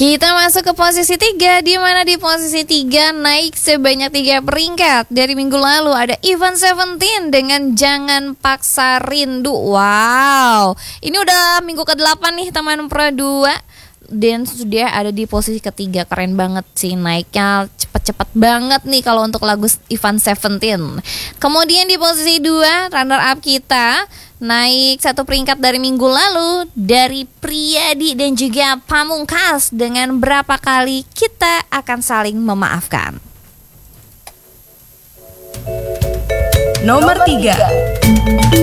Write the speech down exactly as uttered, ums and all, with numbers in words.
Kita masuk ke posisi tiga, di mana di posisi tiga naik sebanyak tiga peringkat. Dari minggu lalu ada Ivan Seventeen dengan Jangan Paksa Rindu. Wow, ini udah minggu kedelapan nih teman Pro dua. Dan sudah ada di posisi ketiga. Keren banget sih, naiknya cepet-cepet banget nih kalau untuk lagu Ivan Seventeen. Kemudian di posisi dua, runner up kita naik satu peringkat dari minggu lalu, dari Priyadi dan juga Pamungkas dengan Berapa Kali Kita Akan Saling Memaafkan. Nomor tiga.